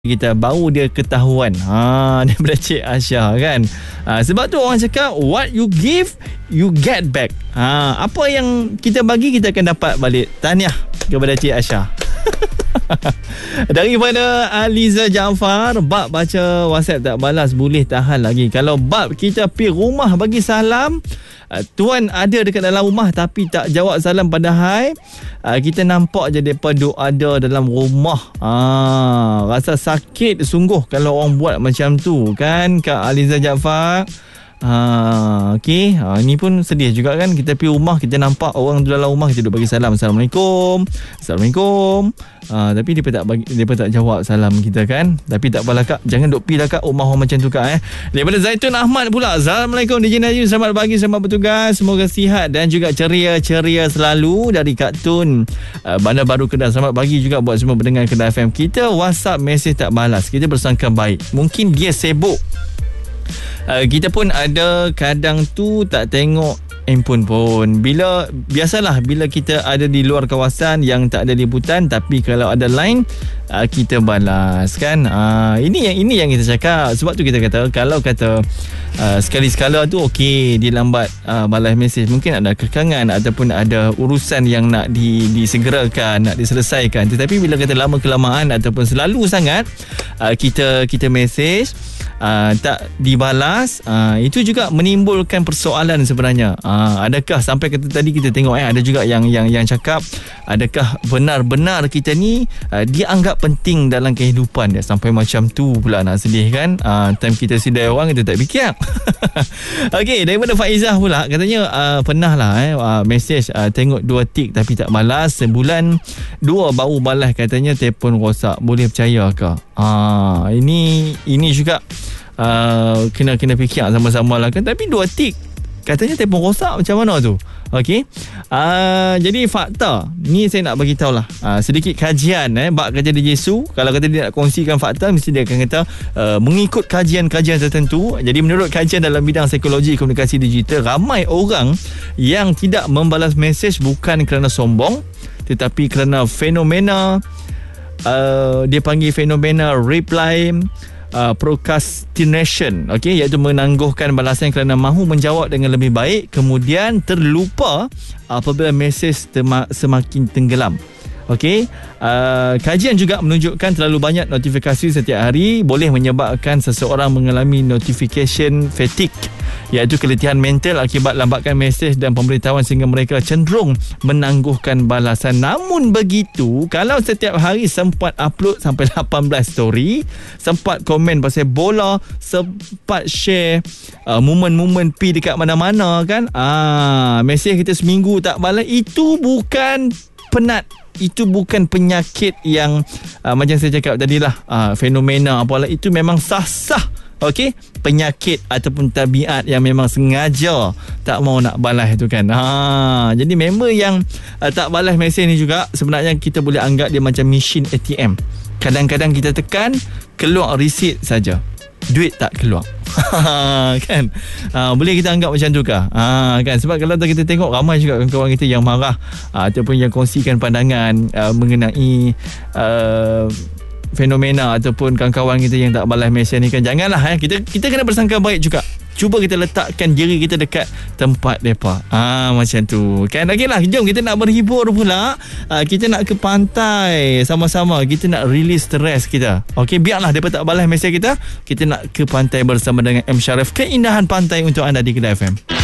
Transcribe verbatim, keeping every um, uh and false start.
kita baru dia ketahuan ha, daripada Cik Aisyah kan. ha, Sebab tu orang cakap what you give you get back. ha, Apa yang kita bagi kita akan dapat balik. Tahniah kepada Cik Aisyah. Daripada Aliza Jaafar, bab baca WhatsApp tak balas boleh tahan lagi. Kalau bab kita pergi rumah bagi salam, tuan ada dekat dalam rumah tapi tak jawab salam padahal uh, kita nampak je mereka duk ada dalam rumah. Ah, rasa sakit sungguh kalau orang buat macam tu kan, Kak Aliza Jaafar. Ha, okey, ha, ni pun sedih juga kan. Kita pergi rumah, kita nampak orang dalam rumah, kita duduk bagi salam, Assalamualaikum, Assalamualaikum. Ha, tapi dia tak bagi, dia tak jawab salam kita kan. Tapi tak apalah Kak, jangan duk pergi lah Kak rumah orang macam tu Kak eh. Daripada Zaitun Ahmad pula, Assalamualaikum D J Najib, selamat pagi, selamat bertugas, semoga sihat dan juga ceria-ceria selalu. Dari Kak Tun, uh, Bandar Baru Kedah, selamat pagi juga buat semua pendengar Kedah F M. Kita WhatsApp mesej tak balas, kita bersangka baik, mungkin dia sibuk. Uh, kita pun ada kadang tu tak tengok handphone pun. Bila biasalah bila kita ada di luar kawasan yang tak ada liputan, tapi kalau ada line uh, kita balas kan. Uh, ini yang ini yang kita cakap. Sebab tu kita kata kalau kata uh, sekali-sekala tu okey dia lambat uh, balas mesej, mungkin ada kekangan ataupun ada urusan yang nak di, disegerakan, nak diselesaikan. Tetapi bila kata lama kelamaan ataupun selalu sangat uh, kita kita mesej Uh, tak dibalas, uh, itu juga menimbulkan persoalan sebenarnya. Uh, adakah sampai kata tadi kita tengok eh ada juga yang yang yang cakap adakah benar-benar kita ni uh, dianggap penting dalam kehidupan dia, sampai macam tu pula nak sedih kan. Uh, time kita sidai orang kita tak fikir. Okey, daripada Faizah pula katanya uh, pernah lah eh uh, mesej uh, tengok dua tik tapi tak balas, sebulan dua baru balas katanya telefon rosak. Boleh percaya ke? Ah, uh, ini ini juga Uh, kena kena fikir sama-sama lah kan. Tapi dua tik katanya telefon rosak, macam mana tu? Okey, uh, jadi fakta ni saya nak bagi tahu lah uh, sedikit kajian eh bab kerja D J Su. Kalau kata dia nak kongsikan fakta, mesti dia akan kata uh, mengikut kajian-kajian tertentu. Jadi menurut kajian dalam bidang psikologi komunikasi digital, ramai orang yang tidak membalas mesej bukan kerana sombong, tetapi kerana fenomena uh, dia panggil fenomena reply Uh, procrastination, okey, iaitu menangguhkan balasan kerana mahu menjawab dengan lebih baik, kemudian terlupa apabila mesej tema- semakin tenggelam. Okey, uh, kajian juga menunjukkan terlalu banyak notifikasi setiap hari boleh menyebabkan seseorang mengalami notification fatigue, iaitu keletihan mental akibat lambatkan mesej dan pemberitahuan sehingga mereka cenderung menangguhkan balasan. Namun begitu, kalau setiap hari sempat upload sampai lapan belas story, sempat komen pasal bola, sempat share uh, momen-momen pi dekat mana-mana kan, ah, mesej kita seminggu tak balas, itu bukan penat, itu bukan penyakit yang uh, macam saya cakap tadilah, uh, fenomena apalah, itu memang sah-sah. Okey, penyakit ataupun tabiat yang memang sengaja tak mau nak balas itu kan. Ha, jadi member yang uh, tak balas mesej ni juga sebenarnya kita boleh anggap dia macam mesin A T M. Kadang-kadang kita tekan, keluar resit saja, duit tak keluar. Kan, ha, boleh kita anggap macam tu kah? Ha, kan, sebab kalau kita tengok ramai juga kawan-kawan kita yang marah ha, ataupun yang kongsikan pandangan uh, mengenai uh, fenomena ataupun kawan-kawan kita yang tak balas mesej ni kan. Janganlah eh. Kita kita kena bersangka baik juga. Cuba kita letakkan diri kita dekat tempat mereka. Ah, macam tu kan. Okeylah, jom kita nak berhibur pula. Ah, kita nak ke pantai sama-sama. Kita nak release stres kita. Okey, biarlah mereka tak balas mesej kita. Kita nak ke pantai bersama dengan M Sharif. Keindahan pantai untuk anda di Kedah F M.